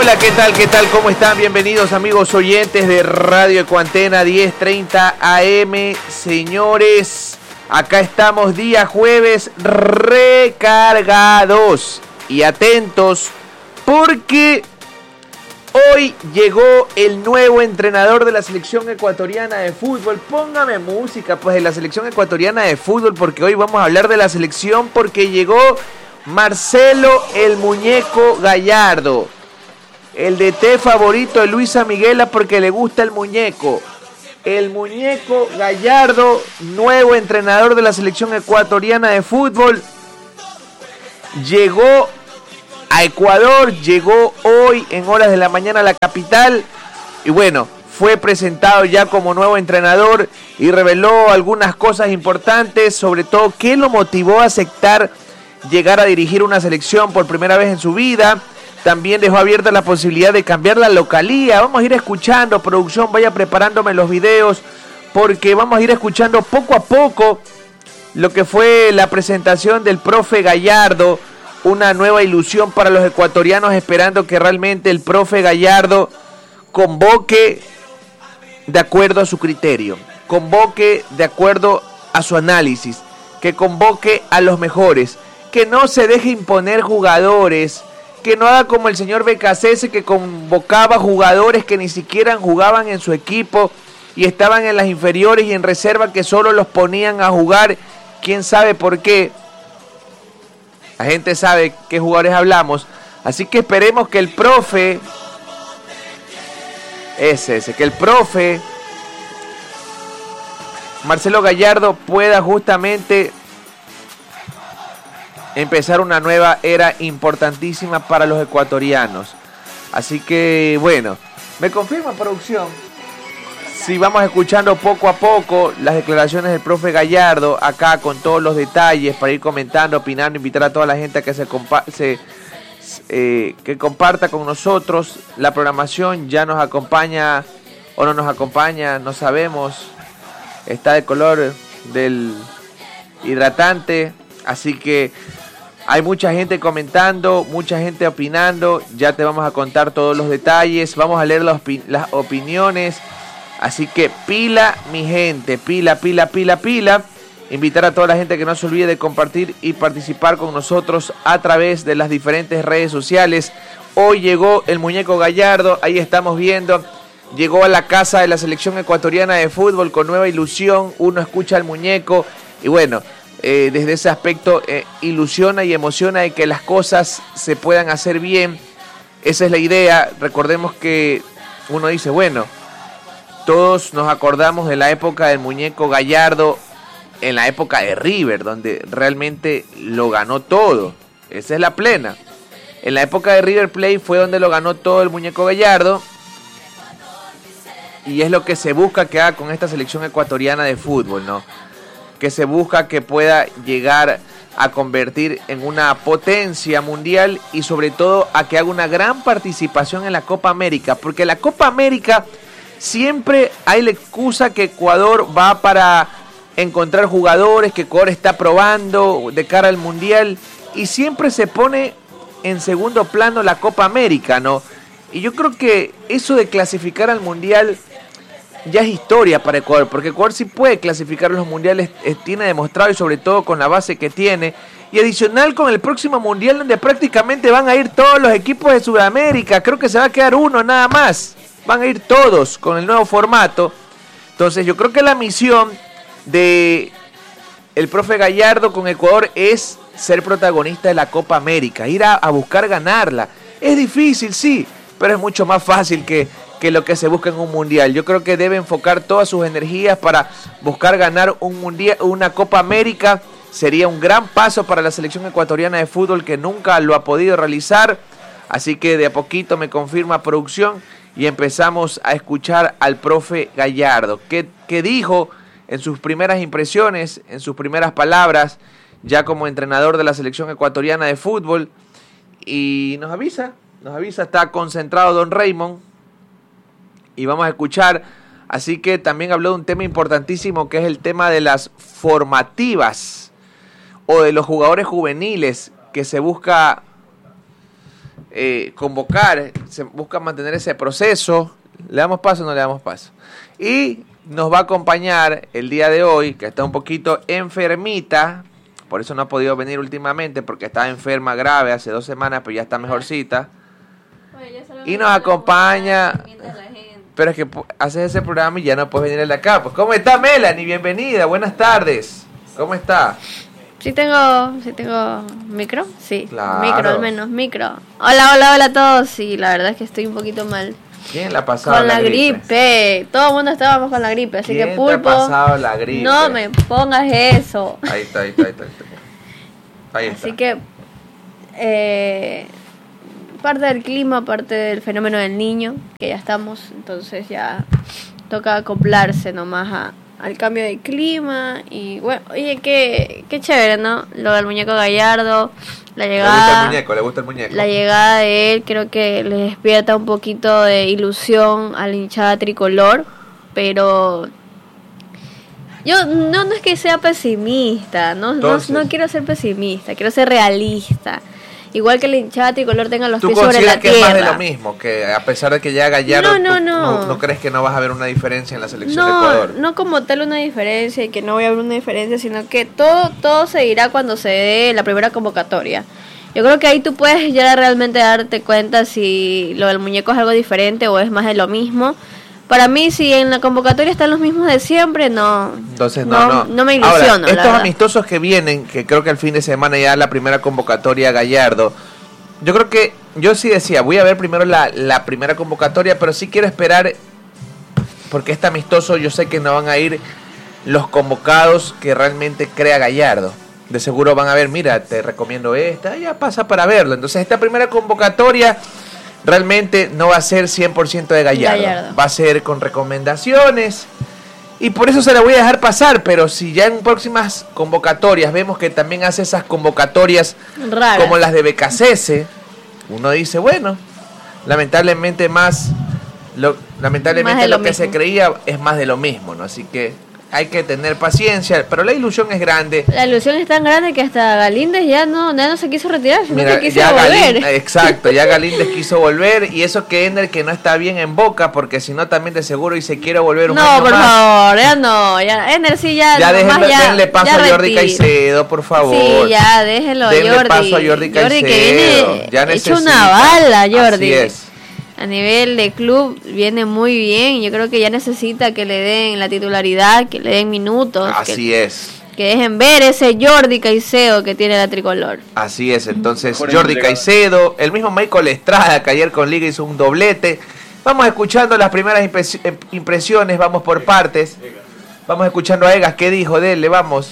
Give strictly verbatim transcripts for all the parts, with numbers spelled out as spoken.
Hola, ¿qué tal? ¿Qué tal? ¿Cómo están? Bienvenidos, amigos oyentes de Radio Ecuantena diez treinta A M. Señores, acá estamos día jueves recargados y atentos porque hoy llegó el nuevo entrenador de la selección ecuatoriana de fútbol. Póngame música, pues, de la selección ecuatoriana de fútbol, porque hoy vamos a hablar de la selección porque llegó Marcelo el Muñeco Gallardo. El D T favorito de Luisa Miguela porque le gusta el muñeco. El Muñeco Gallardo, nuevo entrenador de la selección ecuatoriana de fútbol. Llegó a Ecuador, llegó hoy en horas de la mañana a la capital. Y bueno, fue presentado ya como nuevo entrenador y reveló algunas cosas importantes. Sobre todo, ¿qué lo motivó a aceptar llegar a dirigir una selección por primera vez en su vida? También dejó abierta la posibilidad de cambiar la localía. Vamos a ir escuchando, producción, vaya preparándome los videos, porque vamos a ir escuchando poco a poco lo que fue la presentación del profe Gallardo. Una nueva ilusión para los ecuatorianos, esperando que realmente el profe Gallardo convoque de acuerdo a su criterio, convoque de acuerdo a su análisis, que convoque a los mejores, que no se deje imponer jugadores, que no haga como el señor Becasese, que convocaba jugadores que ni siquiera jugaban en su equipo y estaban en las inferiores y en reserva, que solo los ponían a jugar, quién sabe por qué. La gente sabe qué jugadores hablamos, así que esperemos que el profe, ese, ese, que el profe Marcelo Gallardo pueda justamente empezar una nueva era importantísima para los ecuatorianos. Así que bueno, me confirma, producción, si vamos escuchando poco a poco las declaraciones del profe Gallardo acá con todos los detalles para ir comentando, opinando, invitar a toda la gente a que se, compa- se eh, que comparta con nosotros la programación. Ya nos acompaña o no nos acompaña, no sabemos, está de color del hidratante, así que hay mucha gente comentando, mucha gente opinando. Ya te vamos a contar todos los detalles, vamos a leer las, opi- las opiniones. Así que pila, mi gente, pila, pila, pila, pila. Invitar a toda la gente que no se olvide de compartir y participar con nosotros a través de las diferentes redes sociales. Hoy llegó el Muñeco Gallardo, ahí estamos viendo. Llegó a la casa de la selección ecuatoriana de fútbol con nueva ilusión. Uno escucha al muñeco y bueno, Eh, desde ese aspecto eh, ilusiona y emociona de que las cosas se puedan hacer bien. Esa es la idea. Recordemos que uno dice, bueno, todos nos acordamos de la época del Muñeco Gallardo, en la época de River, donde realmente lo ganó todo. Esa es la plena. En la época de River Plate fue donde lo ganó todo el Muñeco Gallardo, y es lo que se busca que haga con esta selección ecuatoriana de fútbol, ¿no? Que se busca que pueda llegar a convertir en una potencia mundial y sobre todo a que haga una gran participación en la Copa América, porque la Copa América siempre hay la excusa que Ecuador va para encontrar jugadores, que Ecuador está probando de cara al mundial, y siempre se pone en segundo plano la Copa América, ¿no? Y yo creo que eso de clasificar al mundial ya es historia para Ecuador, porque Ecuador sí puede clasificar a los mundiales, eh, tiene demostrado, y sobre todo con la base que tiene, y adicional con el próximo mundial donde prácticamente van a ir todos los equipos de Sudamérica. Creo que se va a quedar uno nada más, van a ir todos con el nuevo formato. Entonces yo creo que la misión de el profe Gallardo con Ecuador es ser protagonista de la Copa América, ir a, a buscar ganarla. Es difícil, sí, pero es mucho más fácil que que lo que se busca en un mundial. Yo creo que debe enfocar todas sus energías para buscar ganar un mundial, una Copa América. Sería un gran paso para la selección ecuatoriana de fútbol, que nunca lo ha podido realizar. Así que de a poquito me confirma producción y empezamos a escuchar al profe Gallardo, que, que dijo en sus primeras impresiones, en sus primeras palabras, ya como entrenador de la selección ecuatoriana de fútbol. Y nos avisa, nos avisa, está concentrado don Raymond, y vamos a escuchar. Así que también habló de un tema importantísimo, que es el tema de las formativas o de los jugadores juveniles, que se busca eh, convocar, se busca mantener ese proceso. ¿Le damos paso o no le damos paso? Y nos va a acompañar el día de hoy, que está un poquito enfermita, por eso no ha podido venir últimamente, porque estaba enferma grave hace dos semanas, pero ya está mejorcita. Y nos acompaña, pero es que haces ese programa y ya no puedes venir de acá. Pues, ¿cómo está Melanie? Bienvenida, buenas tardes. ¿Cómo está? Sí tengo, sí tengo micro, sí, claro. Micro al menos, micro. Hola, hola, hola a todos, sí, la verdad es que estoy un poquito mal. ¿Quién la ha pasado con la, la gripe? gripe? Todo el mundo estábamos con la gripe, así que Pulpo, ¿Quién te ha pasado la gripe? No me pongas eso. Ahí está, ahí está, ahí está. Ahí está. Ahí está. Así que, eh, parte del clima, parte del fenómeno del niño, que ya estamos, entonces ya toca acoplarse nomás a... al cambio de clima. Y bueno, oye, qué, qué chévere, ¿no? Lo del muñeco Gallardo, la llegada... Le gusta el muñeco, le gusta el muñeco. La llegada de él creo que le despierta un poquito de ilusión a la hinchada tricolor, pero... Yo no, no es que sea pesimista, no, no, no quiero ser pesimista, quiero ser realista. Igual que la hinchada tricolor tenga los pies sobre la tierra. ¿Tú consideras que es más de lo mismo? Que a pesar de que llega Gallardo, no, no, no. no, ¿no crees que no vas a ver una diferencia en la selección no, de Ecuador? No como tal una diferencia y que no voy a ver una diferencia, sino que todo, todo se dirá cuando se dé la primera convocatoria. Yo creo que ahí tú puedes ya realmente darte cuenta si lo del muñeco es algo diferente o es más de lo mismo. Para mí, si en la convocatoria están los mismos de siempre, no. Entonces, no, no. No, no me ilusiono. Ahora, estos amistosos que vienen, que creo que el fin de semana ya la primera convocatoria Gallardo. Yo creo que, yo sí decía, voy a ver primero la, la primera convocatoria, pero sí quiero esperar, porque este amistoso yo sé que no van a ir los convocados que realmente crea Gallardo. De seguro van a ver, mira, te recomiendo esta, ya pasa para verlo. Entonces, esta primera convocatoria realmente no va a ser cien por ciento de Gallardo. Gallardo. Va a ser con recomendaciones. Y por eso se la voy a dejar pasar. Pero si ya en próximas convocatorias vemos que también hace esas convocatorias raras, como las de Becasese, uno dice, bueno, lamentablemente más lo, lamentablemente más lo, lo que se creía es más de lo mismo, ¿no? Así que hay que tener paciencia, pero la ilusión es grande. La ilusión es tan grande que hasta Galíndez ya no, ya no se quiso retirar, sino Mira, que quiso ya volver. Galíndez, exacto, ya Galíndez quiso volver, y eso que Ender que no está bien en Boca, porque si no también de seguro dice quiero volver un no, año más. No, por favor, ya no, ya Ender sí ya. Ya déjenle, ya, denle paso ya a Jordi retire. Caicedo, por favor. Sí, ya, déjenlo a Jordi. Denle paso a Jordi Caicedo. Jordi que viene ya hecho una bala, Jordi. Así es. A nivel de club viene muy bien. Yo creo que ya necesita que le den la titularidad, que le den minutos. Así que, es. Que dejen ver ese Jordi Caicedo que tiene la tricolor. Así es, entonces Jordi Caicedo, el mismo Michael Estrada que ayer con Liga hizo un doblete. Vamos escuchando las primeras impresiones, vamos por partes. Vamos escuchando a Egas, ¿qué dijo? Dele, vamos.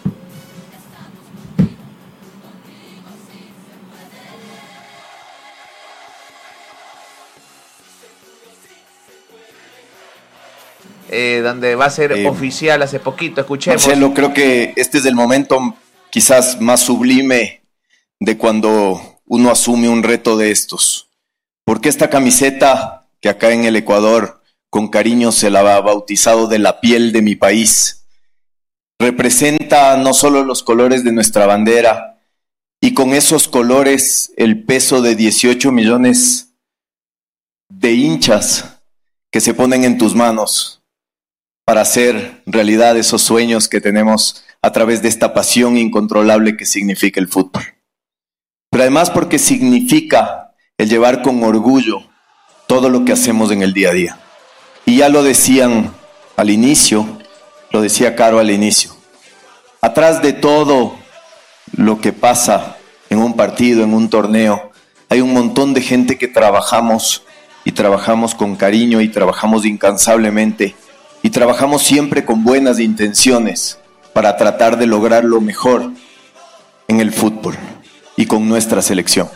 Eh, donde va a ser eh, oficial hace poquito, escuchemos. Marcelo, creo que este es el momento quizás más sublime de cuando uno asume un reto de estos, porque esta camiseta que acá en el Ecuador con cariño se la ha bautizado de la piel de mi país, representa no solo los colores de nuestra bandera, y con esos colores el peso de dieciocho millones de hinchas que se ponen en tus manos para hacer realidad esos sueños que tenemos a través de esta pasión incontrolable que significa el fútbol. Pero además porque significa el llevar con orgullo todo lo que hacemos en el día a día. Y ya lo decían al inicio, lo decía Caro al inicio, atrás de todo lo que pasa en un partido, en un torneo, hay un montón de gente que trabajamos y trabajamos con cariño y trabajamos incansablemente y trabajamos siempre con buenas intenciones para tratar de lograr lo mejor en el fútbol y con nuestra selección.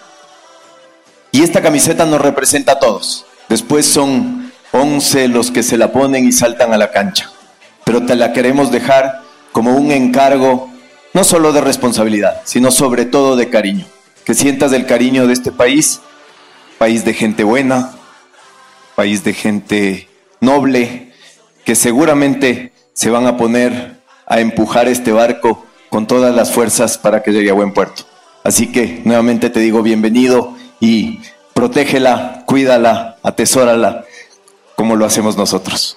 Y esta camiseta nos representa a todos. Después son once los que se la ponen y saltan a la cancha. Pero te la queremos dejar como un encargo, no solo de responsabilidad, sino sobre todo de cariño. Que sientas el cariño de este país, país de gente buena, país de gente noble, que seguramente se van a poner a empujar este barco con todas las fuerzas para que llegue a buen puerto. Así que nuevamente te digo bienvenido y protégela, cuídala, atesórala, como lo hacemos nosotros.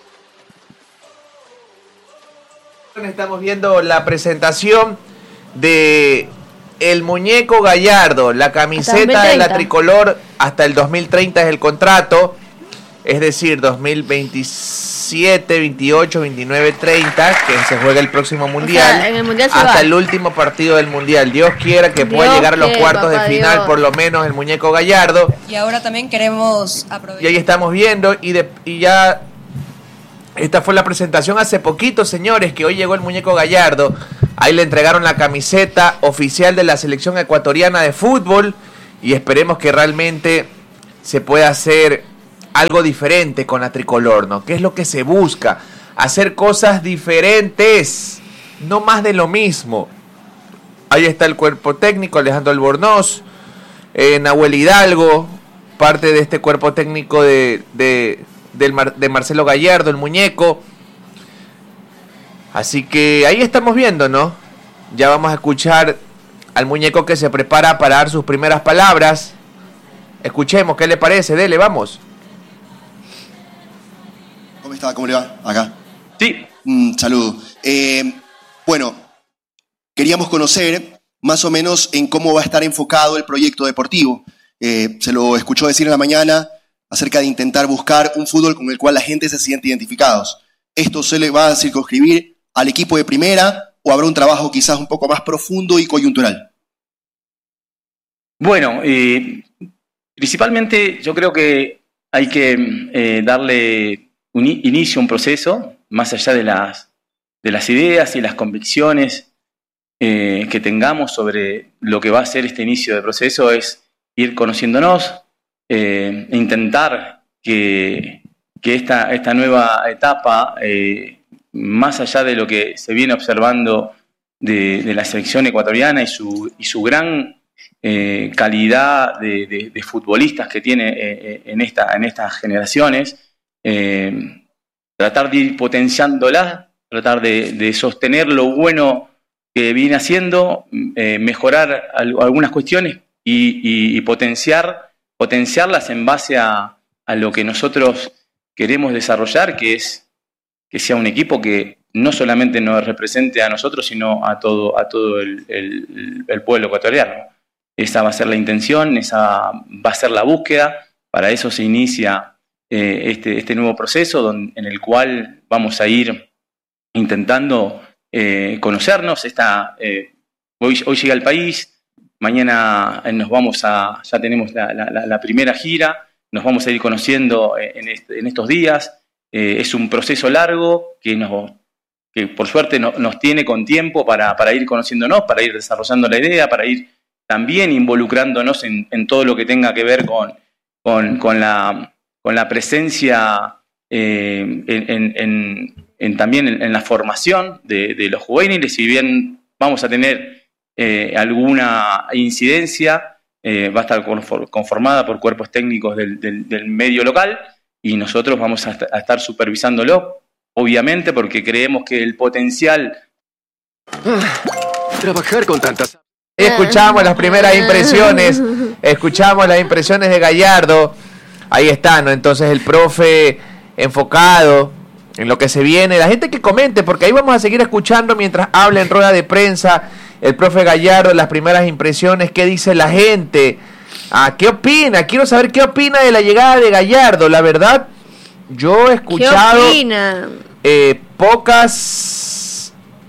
Estamos viendo la presentación de el muñeco Gallardo, la camiseta de la tricolor hasta el dos mil treinta es el contrato, es decir, dos mil veintisiete, veintiocho, veintinueve, treinta, que se juega el próximo mundial, o sea, en el mundial se hasta va. El último partido del mundial. Dios quiera que Dios pueda llegar a los quiere, cuartos de final, Dios. Por lo menos el muñeco Gallardo. Y ahora también queremos aprovechar. Y ahí estamos viendo y, de, y ya... Esta fue la presentación hace poquito, señores, que hoy llegó el muñeco Gallardo. Ahí le entregaron la camiseta oficial de la selección ecuatoriana de fútbol y esperemos que realmente se pueda hacer algo diferente con la tricolor, ¿no? ¿Qué es lo que se busca? Hacer cosas diferentes, no más de lo mismo. Ahí está el cuerpo técnico, Alejandro Albornoz, eh, Nahuel Hidalgo, parte de este cuerpo técnico de... de Del Mar, de Marcelo Gallardo, el muñeco. Así que ahí estamos viendo, ¿no? Ya vamos a escuchar al muñeco que se prepara para dar sus primeras palabras. Escuchemos, ¿qué le parece? Dele, vamos. ¿Cómo está? ¿Cómo le va? Acá. Sí. Mm, saludo. Eh, bueno, queríamos conocer más o menos en cómo va a estar enfocado el proyecto deportivo. Eh, se lo escuchó decir en la mañana acerca de intentar buscar un fútbol con el cual la gente se siente identificados. ¿Esto se le va a circunscribir al equipo de primera o habrá un trabajo quizás un poco más profundo y coyuntural? Bueno, eh, principalmente yo creo que hay que eh, darle un inicio a un proceso, más allá de las, de las ideas y las convicciones eh, que tengamos sobre lo que va a ser este inicio de proceso, es ir conociéndonos, Eh, intentar que, que esta, esta nueva etapa, eh, más allá de lo que se viene observando de, de la selección ecuatoriana y su, y su gran eh, calidad de, de, de futbolistas que tiene eh, en, esta, en estas generaciones, eh, tratar de ir potenciándola, tratar de, de sostener lo bueno que viene haciendo, eh, mejorar al, algunas cuestiones y, y, y potenciar potenciarlas en base a, a lo que nosotros queremos desarrollar, que es que sea un equipo que no solamente nos represente a nosotros, sino a todo, a todo el, el, el pueblo ecuatoriano. Esa va a ser la intención, esa va a ser la búsqueda. Para eso se inicia eh, este, este nuevo proceso donde, en el cual vamos a ir intentando eh, conocernos. Esta, eh, hoy, hoy llega el país. Mañana nos vamos a, ya tenemos la, la, la primera gira, nos vamos a ir conociendo en, este, en estos días. Eh, es un proceso largo que, nos, que por suerte no, nos tiene con tiempo para, para ir conociéndonos, para ir desarrollando la idea, para ir también involucrándonos en, en todo lo que tenga que ver con, con, con, la, con la presencia eh, en, en, en, en, también en, en la formación de, de los juveniles. Si bien vamos a tener Eh, alguna incidencia, eh, va a estar conformada por cuerpos técnicos del, del, del medio local y nosotros vamos a, est- a estar supervisándolo, obviamente, porque creemos que el potencial... Ah, trabajar con tantas... Escuchamos las primeras impresiones, escuchamos las impresiones de Gallardo, ahí está, ¿no? Entonces el profe enfocado en lo que se viene, la gente que comente, porque ahí vamos a seguir escuchando mientras habla en rueda de prensa el profe Gallardo, las primeras impresiones, qué dice la gente, ah, qué opina, quiero saber qué opina de la llegada de Gallardo. La verdad, yo he escuchado ¿Qué opina? Eh, pocas,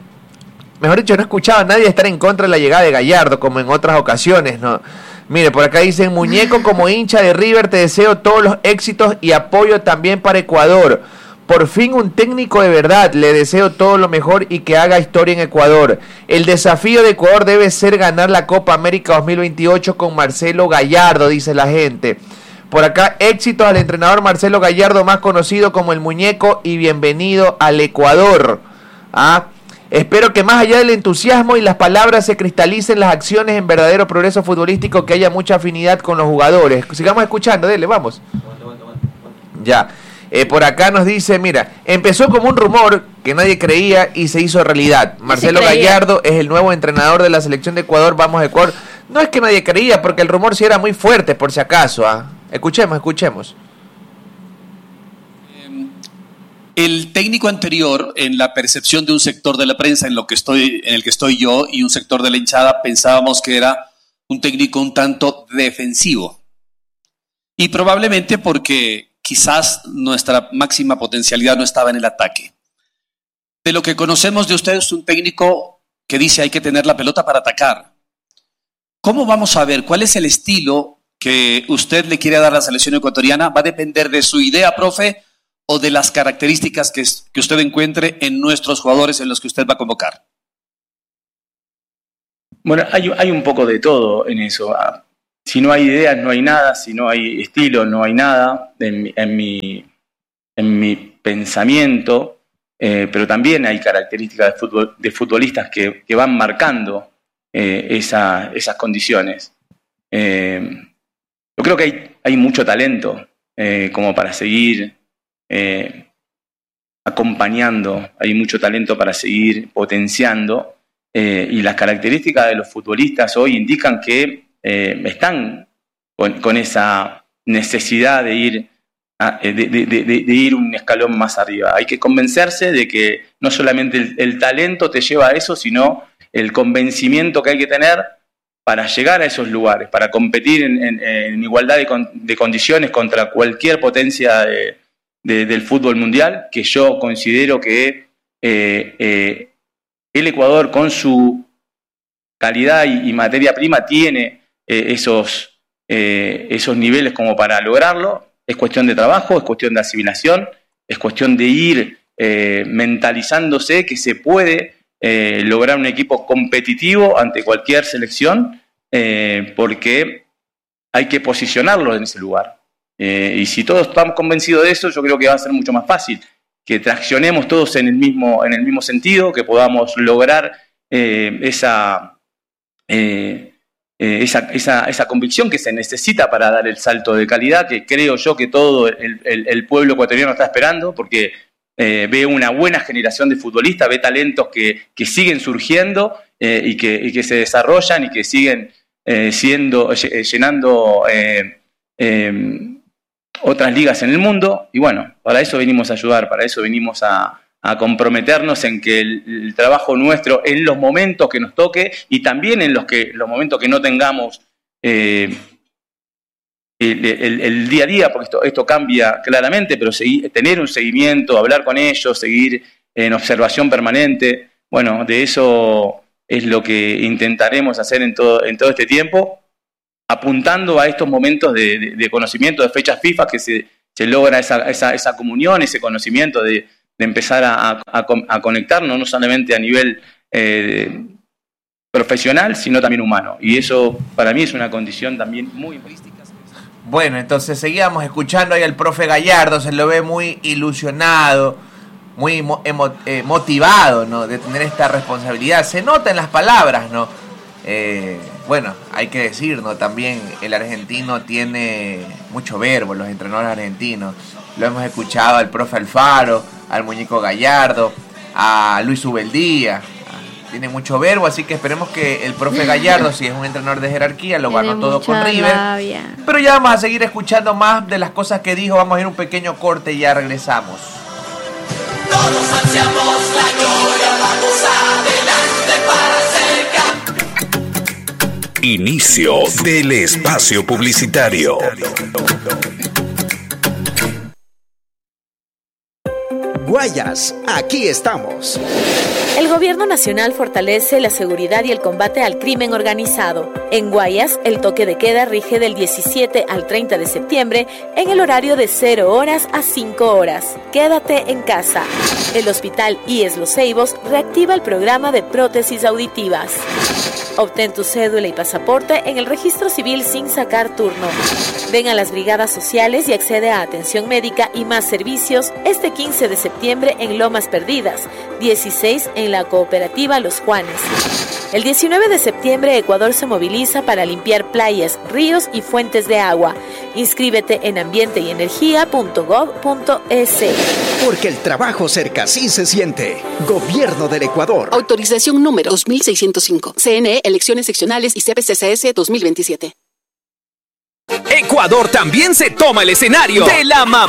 mejor dicho, no he escuchado a nadie estar en contra de la llegada de Gallardo, como en otras ocasiones, ¿no? Mire, por acá dicen, muñeco, como hincha de River, te deseo todos los éxitos y apoyo también para Ecuador. Por fin un técnico de verdad, le deseo todo lo mejor y que haga historia en Ecuador. El desafío de Ecuador debe ser ganar la Copa América dos mil veintiocho con Marcelo Gallardo, dice la gente. Por acá, éxitos al entrenador Marcelo Gallardo, más conocido como el muñeco, y bienvenido al Ecuador. ¿Ah? Espero que más allá del entusiasmo y las palabras se cristalicen las acciones en verdadero progreso futbolístico, que haya mucha afinidad con los jugadores. Sigamos escuchando, dele, vamos. Ya. Eh, por acá nos dice, mira, empezó como un rumor que nadie creía y se hizo realidad. Marcelo Gallardo es el nuevo entrenador de la selección de Ecuador. Vamos a Ecuador. No es que nadie creía, porque el rumor sí era muy fuerte, por si acaso. ¿ah? Escuchemos, escuchemos. El técnico anterior, en la percepción de un sector de la prensa en, lo que estoy, en el que estoy yo y un sector de la hinchada, pensábamos que era un técnico un tanto defensivo. Y probablemente porque quizás nuestra máxima potencialidad no estaba en el ataque. De lo que conocemos de usted es un técnico que dice hay que tener la pelota para atacar. ¿Cómo vamos a ver cuál es el estilo que usted le quiere dar a la selección ecuatoriana? ¿Va a depender de su idea, profe, o de las características que, que usted encuentre en nuestros jugadores en los que usted va a convocar? Bueno, hay, hay un poco de todo en eso. Si no hay ideas, no hay nada. Si no hay estilo, no hay nada en mi, en mi, en mi pensamiento. Eh, pero también hay características de, futbol, de futbolistas que, que van marcando eh, esa, esas condiciones. Eh, yo creo que hay, hay mucho talento eh, como para seguir Eh, acompañando, hay mucho talento para seguir potenciando eh, y las características de los futbolistas hoy indican que eh, están con, con esa necesidad de ir, a, de, de, de, de ir un escalón más arriba. Hay que convencerse de que no solamente el, el talento te lleva a eso, sino el convencimiento que hay que tener para llegar a esos lugares, para competir en, en, en igualdad de, con, de condiciones contra cualquier potencia de De, del fútbol mundial, que yo considero que eh, eh, el Ecuador con su calidad y, y materia prima tiene eh, esos, eh, esos niveles como para lograrlo. Es cuestión de trabajo, es cuestión de asimilación, es cuestión de ir eh, mentalizándose que se puede eh, lograr un equipo competitivo ante cualquier selección, eh, porque hay que posicionarlo en ese lugar. Eh, y si todos estamos convencidos de eso, yo creo que va a ser mucho más fácil, que traccionemos todos en el mismo, en el mismo sentido, que podamos lograr eh, esa, eh, eh, esa, esa, esa convicción que se necesita para dar el salto de calidad, que creo yo que todo el, el, el pueblo ecuatoriano está esperando, porque eh, ve una buena generación de futbolistas, ve talentos que, que siguen surgiendo eh, y, que, y que se desarrollan y que siguen eh, siendo, llenando eh, eh, otras ligas en el mundo, y bueno, para eso venimos a ayudar, para eso venimos a, a comprometernos en que el, el trabajo nuestro en los momentos que nos toque y también en los que los momentos que no tengamos eh, el, el, el día a día, porque esto, esto cambia claramente, pero seguir, tener un seguimiento, hablar con ellos, seguir en observación permanente, bueno, de eso es lo que intentaremos hacer en todo, en todo este tiempo, apuntando a estos momentos de, de, de conocimiento de fechas FIFA, que se, se logra esa, esa, esa comunión, ese conocimiento de, de empezar a, a, a conectarnos, no solamente a nivel eh, profesional, sino también humano. Y eso para mí es una condición también muy importante. Bueno, entonces seguíamos escuchando ahí al profe Gallardo, se lo ve muy ilusionado, muy mo- emo- eh, motivado, ¿no?, de tener esta responsabilidad. Se nota en las palabras, ¿no? Eh, bueno, hay que decir, ¿no?, también el argentino tiene mucho verbo, los entrenadores argentinos. Lo hemos escuchado al profe Alfaro, al muñeco Gallardo, a Luis Ubeldía. Tiene mucho verbo, así que esperemos que el profe Gallardo, si es un entrenador de jerarquía, lo ganó todo con River. Labia. Pero ya vamos a seguir escuchando más de las cosas que dijo. Vamos a ir un pequeño corte y ya regresamos. Todos ansiamos la gloria, vamos adelante para ser. Inicio del espacio publicitario. Guayas, aquí estamos. El Gobierno Nacional fortalece la seguridad y el combate al crimen organizado. En Guayas, el toque de queda rige del diecisiete al treinta de septiembre en el horario de cero horas a cinco horas. Quédate en casa. El Hospital I E S Los Ceibos reactiva el programa de prótesis auditivas. Obtén tu cédula y pasaporte en el registro civil sin sacar turno. Ven a las brigadas sociales y accede a atención médica y más servicios este quince de septiembre en Lomas Perdidas, dieciséis en la cooperativa Los Juanes. El diecinueve de septiembre Ecuador se moviliza para limpiar playas, ríos y fuentes de agua. Inscríbete en ambiente y energía punto gob punto es. Porque el trabajo cerca sí se siente. Gobierno del Ecuador. Autorización número dos mil seiscientos cinco. C N E, elecciones seccionales y C P C C S dos mil veintisiete. Ecuador también se toma el escenario de la mamá.